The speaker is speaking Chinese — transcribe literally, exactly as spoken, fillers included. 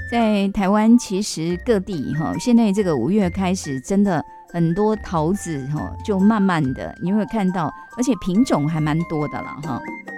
在台湾其实各地哈，现在这个五月开始，真的很多桃子哈，就慢慢的你会看到，而且品种还蛮多的了哈。